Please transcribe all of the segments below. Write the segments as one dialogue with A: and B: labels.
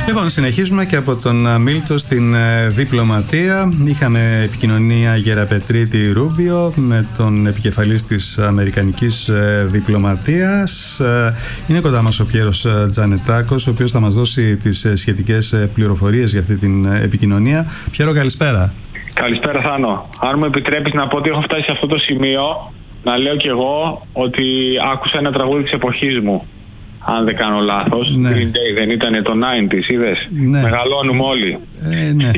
A: Λοιπόν, συνεχίζουμε και από τον Μίλτο στην διπλωματία. Είχαμε επικοινωνία Γεραπετρίτη Ρούμπιο με τον επικεφαλής της αμερικανικής διπλωματίας. Είναι κοντά μας ο Πιέρος Τζανετάκος, ο οποίος θα μας δώσει τις σχετικές πληροφορίες για αυτή την επικοινωνία. Πιέρο, καλησπέρα.
B: Καλησπέρα, Θάνο. Αν μου επιτρέπεις να πω ότι έχω φτάσει σε αυτό το σημείο, να λέω κι εγώ ότι άκουσα ένα τραγούδι της εποχής μου. Αν δεν κάνω λάθος,
A: ναι.
B: Green Day δεν ήταν το 90's, είδες,
A: ναι.
B: Μεγαλώνουμε όλοι.
A: Ναι.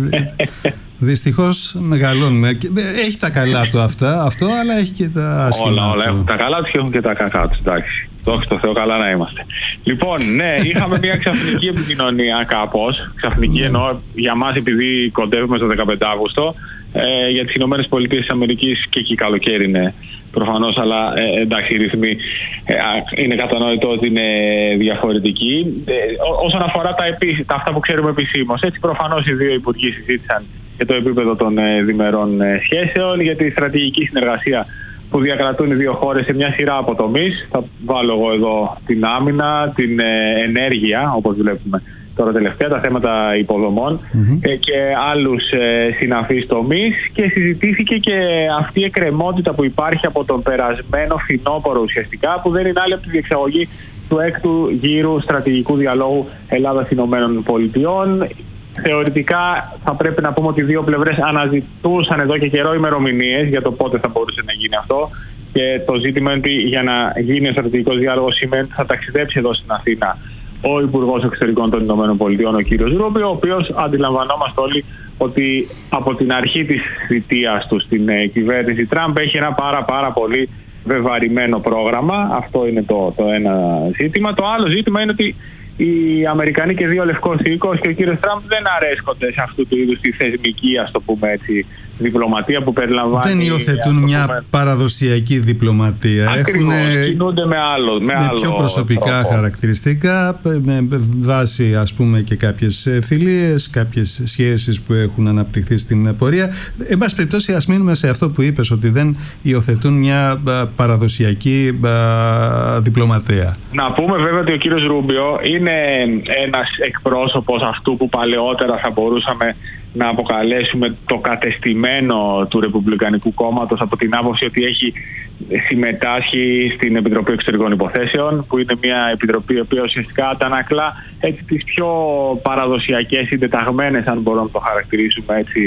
A: Δυστυχώς μεγαλώνουμε. Έχει τα καλά του αυτό, αλλά έχει και τα άσχημα.
B: Όλα έχουν τα καλά τους και έχουν και τα κακά τους, εντάξει. Δόξα τω Θεώ, καλά να είμαστε. Λοιπόν, ναι, είχαμε μια ξαφνική επικοινωνία κάπως. Ξαφνική εννοώ για μας, επειδή κοντεύουμε στο 15 Αύγουστο. Για τις Ηνωμένες Πολιτείες της Αμερικής και εκεί καλοκαίρι είναι προφανώς, αλλά εντάξει, οι ρυθμοί είναι κατανοητό ότι είναι διαφορετικοί. Όσον αφορά τα αυτά που ξέρουμε επισήμως, έτσι προφανώς οι δύο υπουργοί συζήτησαν για το επίπεδο των διμερών σχέσεων, για τη στρατηγική συνεργασία που διακρατούν οι δύο χώρες σε μια σειρά από τομείς. Θα βάλω εγώ εδώ την άμυνα, την ενέργεια, όπως βλέπουμε τώρα τελευταία, τα θέματα υποδομών και άλλους συναφείς τομείς, και συζητήθηκε και αυτή η εκκρεμότητα που υπάρχει από τον περασμένο φθινόπωρο ουσιαστικά, που δεν είναι άλλη από τη διεξαγωγή του έκτου γύρου στρατηγικού διαλόγου Ελλάδας-Ηνωμένων Πολιτειών. Θεωρητικά θα πρέπει να πούμε ότι οι δύο πλευρές αναζητούσαν εδώ και καιρό ημερομηνίες για το πότε θα μπορούσε να γίνει αυτό, και το ζήτημα είναι ότι για να γίνει ο στρατηγικός διάλογος σημαίνει ότι θα ταξιδέψει εδώ στην Αθήνα ο Υπουργός Εξωτερικών των Ηνωμένων Πολιτειών, ο κύριος Ρούμπιο, ο οποίος αντιλαμβανόμαστε όλοι ότι από την αρχή της θητείας του στην κυβέρνηση Τραμπ έχει ένα πάρα πολύ βεβαρημένο πρόγραμμα. Αυτό είναι το ένα ζήτημα. Το άλλο ζήτημα είναι ότι οι Αμερικανοί και δύο λευκός οίκος και ο κύριος Τραμπ δεν αρέσκονται σε αυτού του είδους τη θεσμική, ας το πούμε έτσι, διπλωματία που περιλαμβάνει.
A: Δεν υιοθετούν μια παραδοσιακή διπλωματία.
B: Ακριβώς, κινούνται με
A: πιο προσωπικά τρόπο. Χαρακτηριστικά, με βάση ας πούμε και κάποιες φιλίες, κάποιες σχέσεις που έχουν αναπτυχθεί στην πορεία. Εν πάση περιπτώσει, ας μείνουμε σε αυτό που είπες, ότι δεν υιοθετούν μια παραδοσιακή διπλωματία. Να πούμε βέβαια ότι ο κύριος Ρούμπιο είναι ένας εκπρόσωπος αυτού που παλαιότερα θα μπορούσαμε να αποκαλέσουμε το κατεστημένο του Ρεπουμπλικανικού Κόμματος, από την άποψη ότι έχει συμμετάσχει στην Επιτροπή Εξωτερικών Υποθέσεων, που είναι μια επιτροπή η οποία ουσιαστικά αντανακλά έτσι τις πιο παραδοσιακές, συντεταγμένες, αν μπορούμε να το χαρακτηρίσουμε έτσι,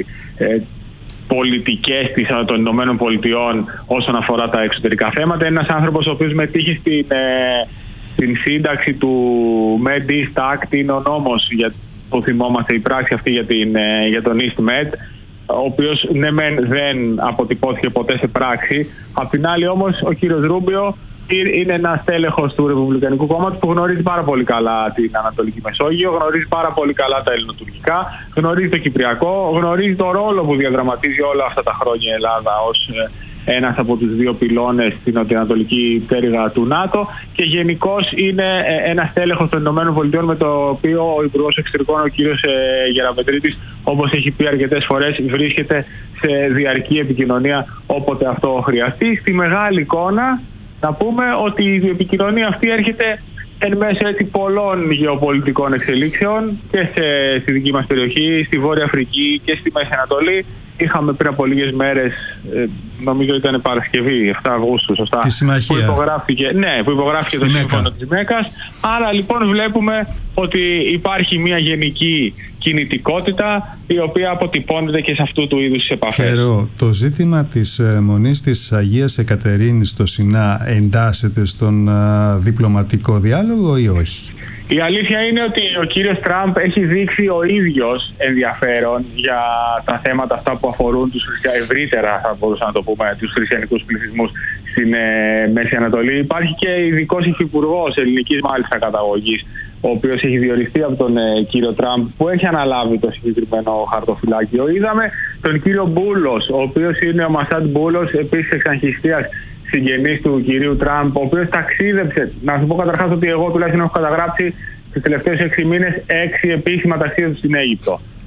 A: πολιτικές των Ηνωμένων Πολιτειών όσον αφορά τα εξωτερικά θέματα. Είναι ένας άνθρωπος ο οποίος μετήχε στην σύνταξη του Med East Act, είναι ο νόμος που θυμόμαστε, η πράξη αυτή για τον East Med, ο οποίος δεν αποτυπώθηκε ποτέ σε πράξη. Απ' την άλλη όμως ο κύριος Ρούμπιο είναι ένας τέλεχος του Ρεπουμπλικανικού Κόμματος που γνωρίζει πάρα πολύ καλά την Ανατολική Μεσόγειο, γνωρίζει πάρα πολύ καλά τα ελληνοτουρκικά, γνωρίζει το κυπριακό, γνωρίζει το ρόλο που διαδραματίζει όλα αυτά τα χρόνια η Ελλάδα ως ένας από τους δύο πυλώνες στην νοτιοανατολική πτέρυγα του ΝΑΤΟ, και γενικώς είναι ένας τέλεχος των ΗΠΑ με το οποίο ο Υπουργός Εξωτερικών, ο κύριος Γεραπετρίτης, όπως έχει πει αρκετές φορές, βρίσκεται σε διαρκή επικοινωνία όποτε αυτό χρειαστεί. Στη μεγάλη εικόνα να πούμε ότι η επικοινωνία αυτή έρχεται εν μέσω έτσι πολλών γεωπολιτικών εξελίξεων και στη δική μας περιοχή, στη Βόρεια Αφρική και στη Μέση Ανατολή. Είχαμε πριν από λίγες μέρες, νομίζω ήταν Παρασκευή, 7 Αυγούστου, σωστά, τη συμμαχία
B: που υπογράφηκε το σύμφωνο της Μέκας. Άρα λοιπόν βλέπουμε ότι υπάρχει μια γενική κινητικότητα η οποία αποτυπώνεται και σε αυτού του είδους τις επαφές.
A: Το ζήτημα της μονής της Αγίας Εκατερίνης στο Σινά εντάσσεται στον διπλωματικό διάλογο ή όχι?
B: Η αλήθεια είναι ότι ο κύριος Τραμπ έχει δείξει ο ίδιος ενδιαφέρον για τα θέματα αυτά που αφορούν ευρύτερα, θα μπορούσαμε να το πούμε, τους χριστιανικούς πληθυσμούς στην Μέση Ανατολή. Υπάρχει και ειδικός υφυπουργός ελληνικής μάλιστα καταγωγής, ο οποίος έχει διοριστεί από τον κύριο Τραμπ, που έχει αναλάβει το συγκεκριμένο χαρτοφυλάκιο. Είδαμε τον κύριο Μπούλος, ο οποίος είναι ο Μασάντ Μπούλος, επίσης εξαγχιστίας συγγενής του κυρίου Τραμπ, ο οποίος ταξίδεψε. Να σου πω καταρχάς ότι εγώ τουλάχιστον έχω καταγράψει τους τελευταίους 6 μήνες 6 επίσημα ταξίδια του στην Αίγυπτο.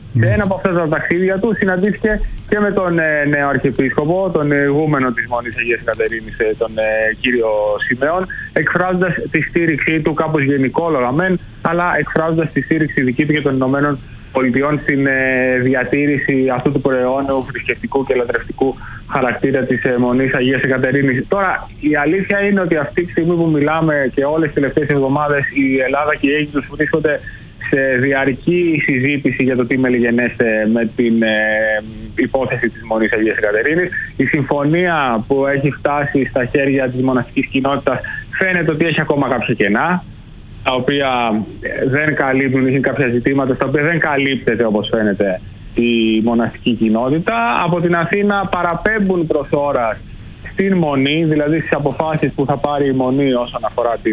A: Σε ένα από αυτά τα ταξίδια του συναντήθηκε και με τον νέο Αρχιεπίσκοπο, τον ηγούμενο της Μονής Αγίας Κατερίνης, τον κύριο Σιμεών, εκφράζοντας τη στήριξή του, κάπως γενικόλογα μεν, αλλά εκφράζοντας τη στήριξη δική του και των Ηνωμένων Πολιτειών στην διατήρηση αυτού του προαιώνιου θρησκευτικού και λατρευτικού χαρακτήρα της Μονής Αγίας Κατερίνης. Τώρα, η αλήθεια είναι ότι αυτή τη στιγμή που μιλάμε και όλες τις τελευταίες εβδομάδες η Ελλάδα και η Αίγυπτος βρίσκονται σε διαρκή συζήτηση για το τι μελιγενέστε με την υπόθεση της Μονής Αγίας Κατερίνης. Η συμφωνία που έχει φτάσει στα χέρια της μοναστικής κοινότητας φαίνεται ότι έχει ακόμα κάποια κενά, τα οποία δεν καλύπτουν, έχει κάποια ζητήματα στα οποία δεν καλύπτεται όπως φαίνεται η μοναστική κοινότητα. Από την Αθήνα παραπέμπουν προς ώρας στην Μονή, δηλαδή στις αποφάσεις που θα πάρει η Μονή όσον αφορά την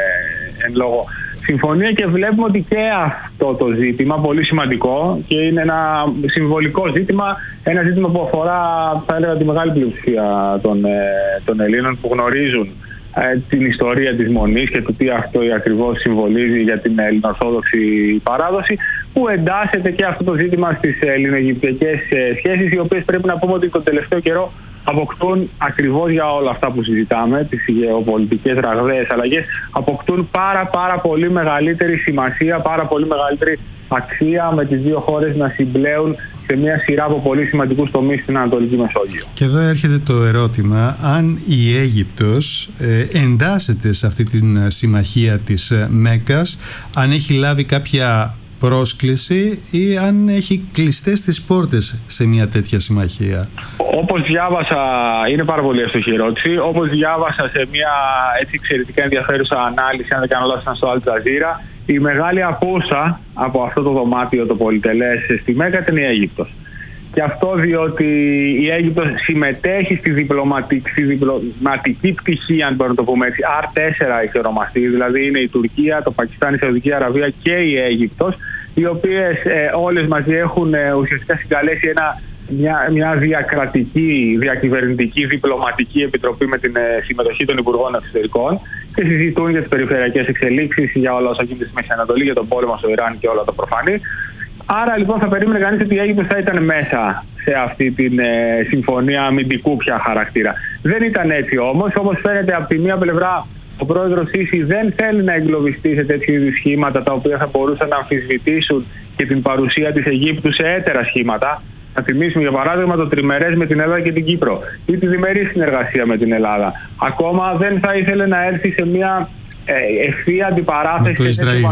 A: εν λόγω συμφωνία, και βλέπουμε ότι και αυτό το ζήτημα, πολύ σημαντικό και είναι ένα συμβολικό ζήτημα, ένα ζήτημα που αφορά, θα έλεγα, τη μεγάλη πλειοψηφία των Ελλήνων που γνωρίζουν την ιστορία της Μονής και το τι αυτό ακριβώς συμβολίζει για την ελληνοορθόδοξη παράδοση, που εντάσσεται και αυτό το ζήτημα στις ελληνοαιγυπτιακές σχέσεις, οι οποίες πρέπει να πούμε ότι τον τελευταίο καιρό αποκτούν, ακριβώς για όλα αυτά που συζητάμε, τις γεωπολιτικές ραγδαίες αλλαγές, αποκτούν πάρα πολύ μεγαλύτερη σημασία, πάρα πολύ μεγαλύτερη αξία, με τις δύο χώρες να συμπλέουν σε μια σειρά από πολύ σημαντικούς τομείς στην Ανατολική Μεσόγειο.
C: Και εδώ έρχεται το ερώτημα αν η Αίγυπτος εντάσσεται σε αυτή την συμμαχία της Μέκκας, αν έχει λάβει κάποια πρόσκληση ή αν έχει κλειστές τις πόρτες σε μια τέτοια συμμαχία.
A: Όπως διάβασα, είναι πάρα πολύ εύστοχη ερώτηση, όπως διάβασα σε μια έτσι εξαιρετικά ενδιαφέρουσα ανάλυση, αν δεν κάνω λάθος, στο Al Jazeera, η μεγάλη απούσα από αυτό το δωμάτιο το πολυτελές στη Μέκκα ήταν η Αίγυπτος. Και αυτό διότι η Αίγυπτος συμμετέχει στη διπλωματική πτυχή, αν μπορούμε να το πούμε έτσι, R4 έχει ονομαστεί, δηλαδή είναι η Τουρκία, το Πακιστάν, η Σαουδική Αραβία και η Αίγυπτος, οι οποίες όλες μαζί έχουν ουσιαστικά συγκαλέσει μια διακρατική, διακυβερνητική, διπλωματική επιτροπή με την συμμετοχή των Υπουργών Εξωτερικών και συζητούν για τις περιφερειακές εξελίξεις, για όλα όσα γίνεται στη Μέση Ανατολή, για τον πόλεμο στο Ιράν και όλα τα προφανή. Άρα λοιπόν θα περίμενε κανείς ότι η Αίγυπτος θα ήταν μέσα σε αυτή την συμφωνία αμυντικού πια χαρακτήρα. Δεν ήταν έτσι όμως. Όπως φαίνεται, από τη μία πλευρά ο πρόεδρος Σίσι δεν θέλει να εγκλωβιστεί σε τέτοιου είδους σχήματα τα οποία θα μπορούσαν να αμφισβητήσουν και την παρουσία της Αιγύπτου σε έτερα σχήματα. Να θυμίσουμε για παράδειγμα το τριμερές με την Ελλάδα και την Κύπρο ή τη διμερή συνεργασία με την Ελλάδα. Ακόμα δεν θα ήθελε να έρθει σε μια ευθεία αντιπαράθεση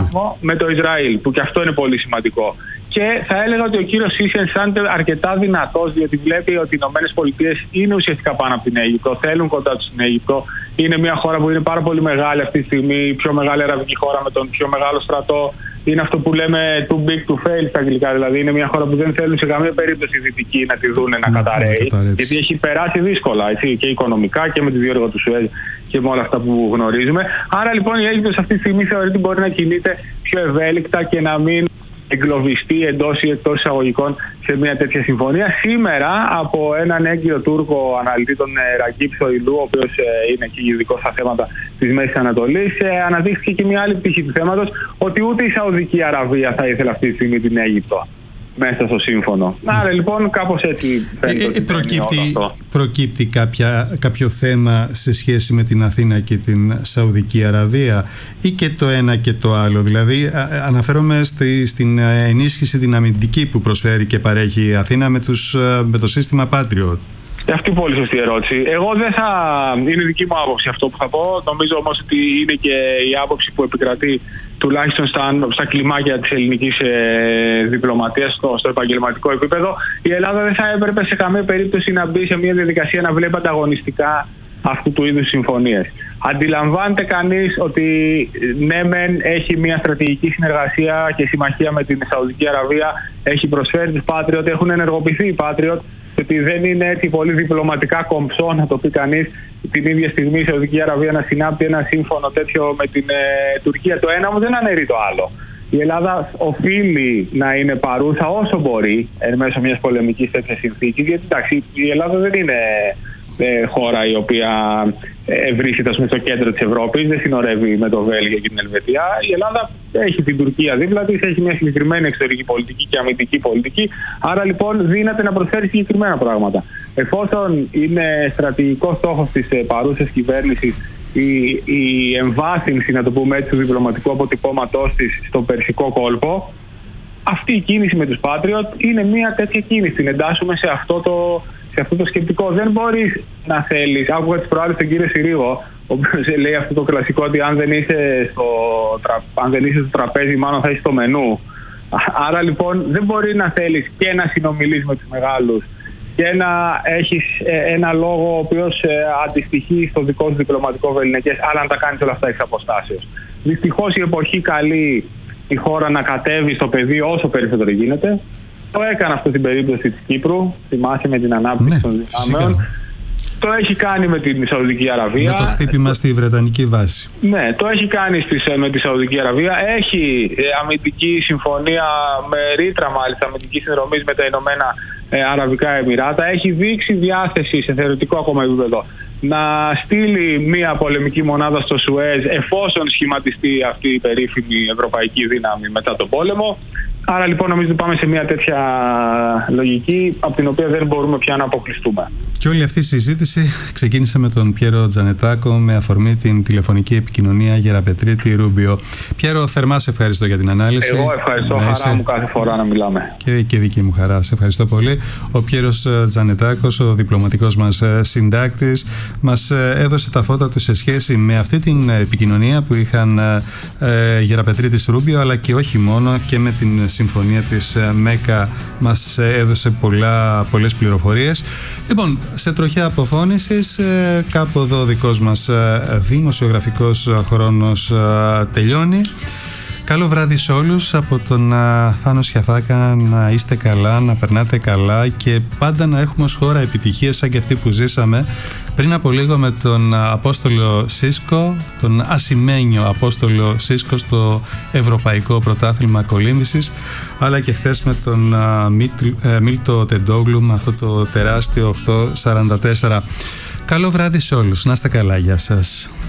A: με το Ισραήλ, που και αυτό είναι πολύ σημαντικό. Και θα έλεγα ότι ο κύριος Σίσι αισθάνεται αρκετά δυνατός, διότι βλέπει ότι οι ΗΠΑ είναι ουσιαστικά πάνω από την Αίγυπτο, θέλουν κοντά του στην Αίγυπτο. Είναι μια χώρα που είναι πάρα πολύ μεγάλη αυτή τη στιγμή, η πιο μεγάλη αραβική χώρα με τον πιο μεγάλο στρατό. Είναι αυτό που λέμε too big to fail στα αγγλικά, δηλαδή είναι μια χώρα που δεν θέλουν σε καμία περίπτωση οι δυτικοί να τη δούνε να καταρρέει, γιατί έχει περάσει δύσκολα, έτσι, και οικονομικά και με τη διόρυγα του Σουέζ και με όλα αυτά που γνωρίζουμε. Άρα λοιπόν η Αίγυπτος αυτή τη στιγμή θεωρεί ότι μπορεί να κινείται πιο ευέλικτα και να μην εγκλωβιστεί εντός ή εκτός εισαγωγικών σε μια τέτοια συμφωνία. Σήμερα, από έναν έγκυο Τούρκο αναλυτή, τον Ραγκίπ Σοηλού, ο οποίος είναι και ειδικός στα θέματα της Μέσης Ανατολής, αναδείχθηκε και μια άλλη πτυχή του θέματος, ότι ούτε η Σαουδική Αραβία θα ήθελε αυτή τη στιγμή την Αίγυπτο μέσα στο σύμφωνο. Άρα λοιπόν κάπως έτσι φαίνεται.
C: Προκύπτει κάποιο θέμα σε σχέση με την Αθήνα και την Σαουδική Αραβία, ή και το ένα και το άλλο? Δηλαδή αναφέρομαι στην ενίσχυση την αμυντική που προσφέρει και παρέχει η Αθήνα με το σύστημα Patriot.
A: Αυτή είναι πολύ σωστή ερώτηση. Εγώ δεν θα... Είναι δική μου άποψη αυτό που θα πω. Νομίζω όμως ότι είναι και η άποψη που επικρατεί τουλάχιστον στα κλιμάκια της ελληνικής διπλωματίας στο επαγγελματικό επίπεδο. Η Ελλάδα δεν θα έπρεπε σε καμία περίπτωση να μπει σε μια διαδικασία να βλέπει ανταγωνιστικά αυτού του είδους συμφωνίες. Αντιλαμβάνεται κανείς ότι ναι μεν έχει μια στρατηγική συνεργασία και συμμαχία με την Σαουδική Αραβία, έχει προσφέρει τους Patriot, έχουν ενεργοποιηθεί οι Patriot, ότι δεν είναι έτσι πολύ διπλωματικά κομψό να το πει κανείς την ίδια στιγμή η Σαουδική Αραβία να συνάπτει ένα σύμφωνο τέτοιο με την Τουρκία. Το ένα όμως δεν αναιρεί το άλλο. Η Ελλάδα οφείλει να είναι παρούσα όσο μπορεί εν μέσω μιας πολεμικής τέτοιας συνθήκης, γιατί εντάξει, η Ελλάδα δεν είναι χώρα η οποία βρίσκεται στο κέντρο της Ευρώπης, δεν συνορεύει με το Βέλγιο και την Ελβετία. Η Ελλάδα έχει την Τουρκία δίπλα της, έχει μια συγκεκριμένη εξωτερική πολιτική και αμυντική πολιτική. Άρα λοιπόν δύναται να προσφέρει συγκεκριμένα πράγματα. Εφόσον είναι στρατηγικό στόχος της παρούσας κυβέρνησης η εμβάθυνση, να το πούμε έτσι, του διπλωματικού αποτυπώματός της στο Περσικό κόλπο, αυτή η κίνηση με τους Patriot είναι μια τέτοια κίνηση. Την εντάσσουμε σε αυτό το σκεπτικό. Δεν μπορείς να θέλεις. Άκουγα τις προάλλες τον κύριο Συρίγο, ο οποίος λέει αυτό το κλασικό ότι αν δεν είσαι στο τραπέζι, μάλλον θα είσαι στο μενού. Άρα λοιπόν δεν μπορεί να θέλεις και να συνομιλείς με τους μεγάλους και να έχεις ένα λόγο ο οποίος αντιστοιχεί στο δικό σου διπλωματικό βεληνικές, αλλά να τα κάνεις όλα αυτά εξ αποστάσεως. Δυστυχώς η εποχή καλεί η χώρα να κατέβει στο πεδίο όσο περισσότερο γίνεται. Το έκανε αυτό στην περίπτωση της Κύπρου, θυμάσαι, με την ανάπτυξη των δυνάμεων. Το έχει κάνει με τη Σαουδική Αραβία.
C: Με το χτύπημα στη Βρετανική βάση.
A: Ναι, το έχει κάνει με τη Σαουδική Αραβία. Έχει αμυντική συμφωνία με ρήτρα, μάλιστα, αμυντική συνδρομή με τα Ηνωμένα Αραβικά Εμιράτα. Έχει δείξει διάθεση σε θεωρητικό ακόμα επίπεδο να στείλει μια πολεμική μονάδα στο Σουέζ εφόσον σχηματιστεί αυτή η περίφημη ευρωπαϊκή δύναμη μετά τον πόλεμο. Άρα λοιπόν νομίζω ότι πάμε σε μια τέτοια λογική από την οποία δεν μπορούμε πια να αποκλειστούμε.
C: Και όλη αυτή η συζήτηση ξεκίνησε με τον Πιέρο Τζανετάκο με αφορμή την τηλεφωνική επικοινωνία Γεραπετρίτη-Ρούμπιο. Πιέρο, θερμά σε ευχαριστώ για την ανάλυση.
A: Εγώ ευχαριστώ, χαρά μου κάθε φορά να μιλάμε.
C: Και δική μου χαρά, σε ευχαριστώ πολύ. Ο Πιέρος Τζανετάκος, ο διπλωματικός μας συντάκτης, μας έδωσε τα φώτα του σε σχέση με αυτή την επικοινωνία που είχαν Γεραπετρίτης-Ρούμπιο, αλλά και όχι μόνο, και με την συμφωνία της ΜΕΚΑ μας έδωσε πολλές πληροφορίες. Λοιπόν, σε τροχιά αποφώνησης, κάπου εδώ ο δικός μας δημοσιογραφικός χρόνος τελειώνει. Καλό βράδυ σε όλους από τον Θάνο Σιαφάκα, να είστε καλά, να περνάτε καλά και πάντα να έχουμε ως χώρα επιτυχίες σαν και αυτή που ζήσαμε πριν από λίγο με τον Απόστολο Σίσκο, τον ασημένιο Απόστολο Σίσκο στο Ευρωπαϊκό Πρωτάθλημα Κολύμβησης, αλλά και χθες με τον Μίλτο Τεντόγλου με αυτό το τεράστιο 844. Καλό βράδυ σε όλους, να είστε καλά, γεια σας.